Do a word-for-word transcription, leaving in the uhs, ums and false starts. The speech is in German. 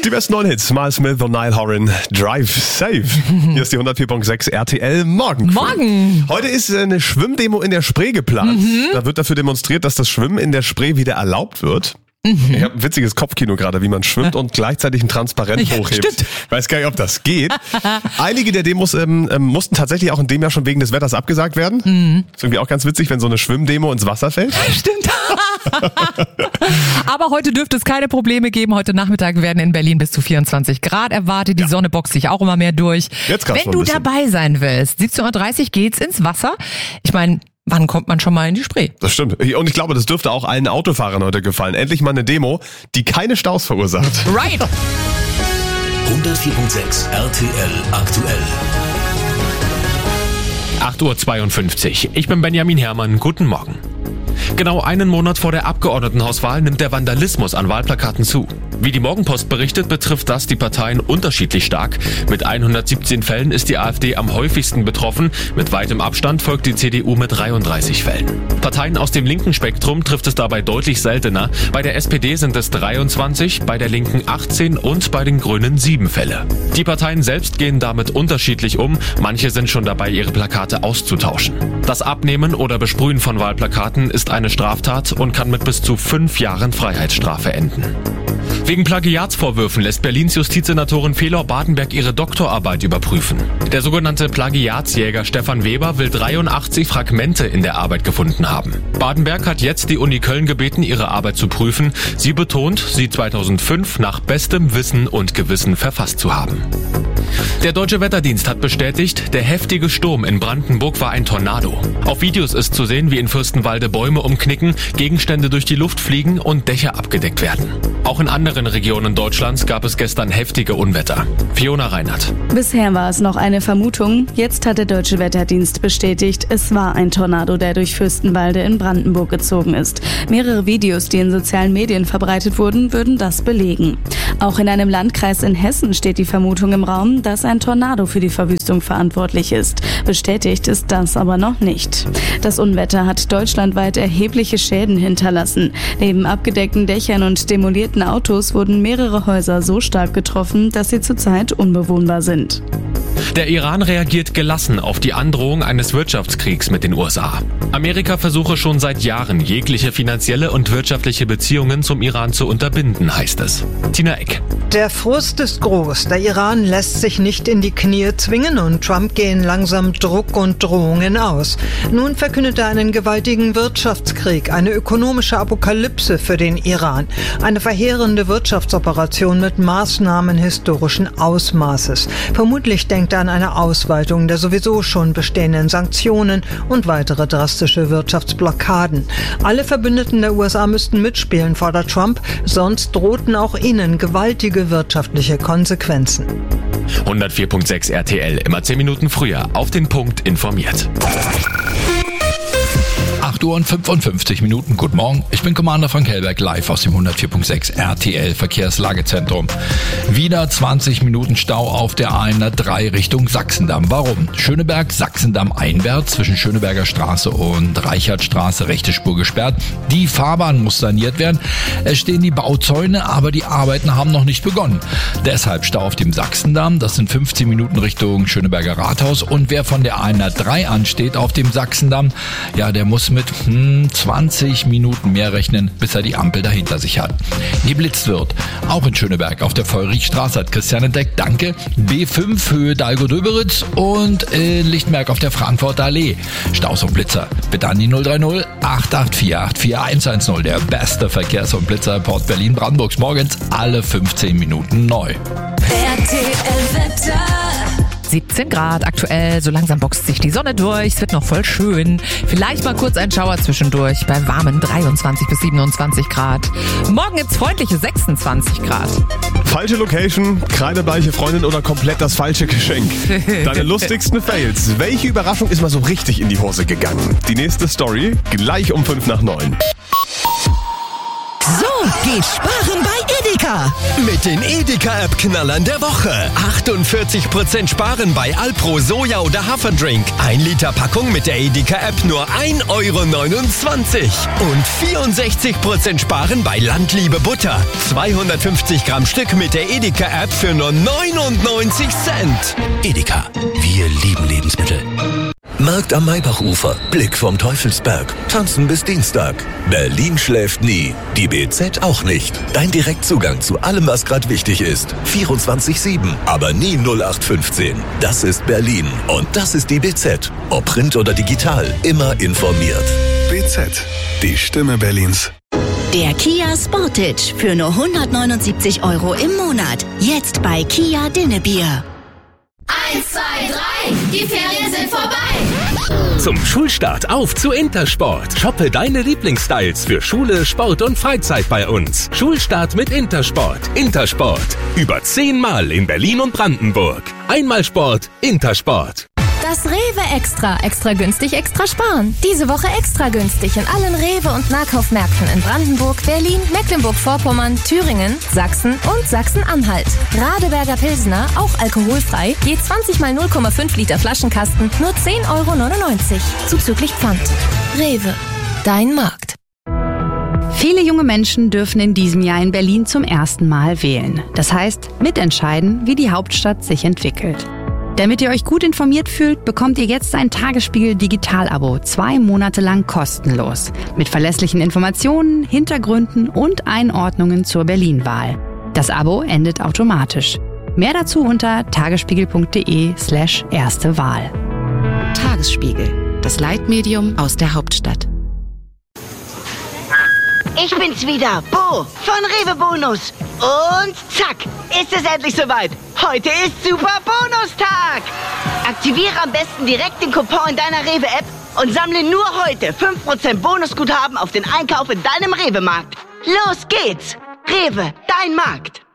Die besten neuen Hits, Miles Smith und Niall Horan, Drive Safe. Hier ist die hundertvier Komma sechs R T L Morgen. Morgen. Heute ist eine Schwimmdemo in der Spree geplant. Mhm. Da wird dafür demonstriert, dass das Schwimmen in der Spree wieder erlaubt wird. Mhm. Ich habe ein witziges Kopfkino gerade, wie man schwimmt und gleichzeitig ein Transparent ja, hochhebt. Stimmt. Ich weiß gar nicht, ob das geht. Einige der Demos ähm, ähm, mussten tatsächlich auch in dem Jahr schon wegen des Wetters abgesagt werden. Mhm. Ist irgendwie auch ganz witzig, wenn so eine Schwimmdemo ins Wasser fällt. Stimmt. Aber heute dürfte es keine Probleme geben. Heute Nachmittag werden in Berlin bis zu vierundzwanzig Grad erwartet. Die ja. Sonne boxt sich auch immer mehr durch. Jetzt wenn du dabei sein willst, siebzehn Uhr dreißig geht's ins Wasser. Ich meine, wann kommt man schon mal in die Spree? Das stimmt. Und ich glaube, das dürfte auch allen Autofahrern heute gefallen. Endlich mal eine Demo, die keine Staus verursacht. Right. hundertvier Komma sechs R T L aktuell. acht Uhr zweiundfünfzig. Ich bin Benjamin Herrmann. Guten Morgen. Genau einen Monat vor der Abgeordnetenhauswahl nimmt der Vandalismus an Wahlplakaten zu. Wie die Morgenpost berichtet, betrifft das die Parteien unterschiedlich stark. Mit hundertsiebzehn Fällen ist die AfD am häufigsten betroffen. Mit weitem Abstand folgt die C D U mit dreiunddreißig Fällen. Parteien aus dem linken Spektrum trifft es dabei deutlich seltener. Bei der S P D sind es dreiundzwanzig, bei der Linken achtzehn und bei den Grünen sieben Fälle. Die Parteien selbst gehen damit unterschiedlich um. Manche sind schon dabei, ihre Plakate auszutauschen. Das Abnehmen oder Besprühen von Wahlplakaten ist eine Straftat und kann mit bis zu fünf Jahren Freiheitsstrafe enden. Wegen Plagiatsvorwürfen lässt Berlins Justizsenatorin Felor Badenberg ihre Doktorarbeit überprüfen. Der sogenannte Plagiatsjäger Stefan Weber will dreiundachtzig Fragmente in der Arbeit gefunden haben. Badenberg hat jetzt die Uni Köln gebeten, ihre Arbeit zu prüfen. Sie betont, sie zweitausendfünf nach bestem Wissen und Gewissen verfasst zu haben. Der Deutsche Wetterdienst hat bestätigt, der heftige Sturm in Brandenburg war ein Tornado. Auf Videos ist zu sehen, wie in Fürstenwalde Bäume umknicken, Gegenstände durch die Luft fliegen und Dächer abgedeckt werden. Auch in anderen Regionen Deutschlands gab es gestern heftige Unwetter. Fiona Reinhardt. Bisher war es noch eine Vermutung. Jetzt hat der Deutsche Wetterdienst bestätigt, es war ein Tornado, der durch Fürstenwalde in Brandenburg gezogen ist. Mehrere Videos, die in sozialen Medien verbreitet wurden, würden das belegen. Auch in einem Landkreis in Hessen steht die Vermutung im Raum, dass ein Tornado für die Verwüstung verantwortlich ist. Bestätigt ist das aber noch nicht. Das Unwetter hat deutschlandweit erhebliche Schäden hinterlassen. Neben abgedeckten Dächern und demolierten Autos wurden mehrere Häuser so stark getroffen, dass sie zurzeit unbewohnbar sind. Der Iran reagiert gelassen auf die Androhung eines Wirtschaftskriegs mit den U S A. Amerika versuche schon seit Jahren, jegliche finanzielle und wirtschaftliche Beziehungen zum Iran zu unterbinden, heißt es. Tina Eck. Der Frust ist groß. Der Iran lässt sich nicht in die Knie zwingen und Trump gehen langsam Druck und Drohungen aus. Nun verkündet er einen gewaltigen Wirtschaftskrieg, eine ökonomische Apokalypse für den Iran. Eine verheerende Wirtschaftsoperation mit Maßnahmen historischen Ausmaßes. Vermutlich denkt er an eine Ausweitung der sowieso schon bestehenden Sanktionen und weitere drastische Wirtschaftsblockaden. Alle Verbündeten der U S A müssten mitspielen, fordert Trump, sonst drohten auch ihnen gewaltige wirtschaftliche Konsequenzen. hundertvier Komma sechs R T L, immer zehn Minuten früher, auf den Punkt informiert. acht Uhr und fünfundfünfzig Minuten. Guten Morgen. Ich bin Commander Frank Hellberg, live aus dem hundertvier Komma sechs R T L Verkehrslagezentrum. Wieder zwanzig Minuten Stau auf der A hundertdrei Richtung Sachsendamm. Warum? Schöneberg, Sachsendamm einwärts zwischen Schöneberger Straße und Reichertstraße, rechte Spur gesperrt. Die Fahrbahn muss saniert werden. Es stehen die Bauzäune, aber die Arbeiten haben noch nicht begonnen. Deshalb Stau auf dem Sachsendamm. Das sind fünfzehn Minuten Richtung Schöneberger Rathaus. Und wer von der A hundertdrei ansteht auf dem Sachsendamm, ja, der muss mit hm, zwanzig Minuten mehr rechnen, bis er die Ampel dahinter sich hat. Geblitzt wird. Auch in Schöneberg auf der Feuerrichstraße hat Christian entdeckt. Danke. B fünf Höhe Dalgo-Döberitz und in Lichtenberg auf der Frankfurter Allee. Staus und Blitzer. Bitte an die null drei null acht acht vier acht vier eins eins null. Der beste Verkehrs- und Blitzerreport Berlin-Brandenburgs morgens alle fünfzehn Minuten neu. R T L-Wetter. siebzehn Grad aktuell, so langsam boxt sich die Sonne durch, es wird noch voll schön. Vielleicht mal kurz ein Schauer zwischendurch bei warmen dreiundzwanzig bis siebenundzwanzig Grad. Morgen gibt's freundliche sechsundzwanzig Grad. Falsche Location, kreidebleiche Freundin oder komplett das falsche Geschenk. Deine lustigsten Fails. Welche Überraschung ist mal so richtig in die Hose gegangen? Die nächste Story gleich um fünf nach neun. So, Geh sparen bei Edeka. Mit den Edeka-App-Knallern der Woche. achtundvierzig Prozent sparen bei Alpro Soja oder Haferdrink. ein Liter Packung mit der Edeka-App nur ein Euro neunundzwanzig. Und vierundsechzig Prozent sparen bei Landliebe Butter. zweihundertfünfzig Gramm Stück mit der Edeka-App für nur neunundneunzig Cent. Edeka, wir lieben Lebensmittel. Markt am Maybachufer, Blick vom Teufelsberg, tanzen bis Dienstag. Berlin schläft nie, die B Z auch nicht. Dein Direktzugang zu allem, was gerade wichtig ist. vierundzwanzig sieben, aber nie null acht fünfzehn. Das ist Berlin und das ist die B Z. Ob Print oder digital, immer informiert. B Z, die Stimme Berlins. Der Kia Sportage für nur hundertneunundsiebzig Euro im Monat. Jetzt bei Kia Dinnebier. Eins, zwei, drei, die Ferien sind vorbei. Zum Schulstart auf zu Intersport. Shoppe deine Lieblingsstyles für Schule, Sport und Freizeit bei uns. Schulstart mit Intersport. Intersport. Über zehnmal in Berlin und Brandenburg. Einmal Sport, Intersport. Das Rewe Extra. Extra günstig, extra sparen. Diese Woche extra günstig in allen Rewe- und Nahkaufmärkten in Brandenburg, Berlin, Mecklenburg-Vorpommern, Thüringen, Sachsen und Sachsen-Anhalt. Radeberger Pilsner, auch alkoholfrei, je zwanzig mal null Komma fünf Liter Flaschenkasten, nur zehn Euro neunundneunzig. Zuzüglich Pfand. Rewe. Dein Markt. Viele junge Menschen dürfen in diesem Jahr in Berlin zum ersten Mal wählen. Das heißt, mitentscheiden, wie die Hauptstadt sich entwickelt. Damit ihr euch gut informiert fühlt, bekommt ihr jetzt ein Tagesspiegel Digital-Abo, zwei Monate lang kostenlos. Mit verlässlichen Informationen, Hintergründen und Einordnungen zur Berlin-Wahl. Das Abo endet automatisch. Mehr dazu unter tagesspiegel.de slash erste Wahl. Tagesspiegel, das Leitmedium aus der Hauptstadt. Ich bin's wieder, Bo von Rewe Bonus. Und zack, ist es endlich soweit. Heute ist Super Bonustag. Aktiviere am besten direkt den Coupon in deiner Rewe-App und sammle nur heute fünf Prozent Bonusguthaben auf den Einkauf in deinem Rewe-Markt. Los geht's. Rewe, dein Markt.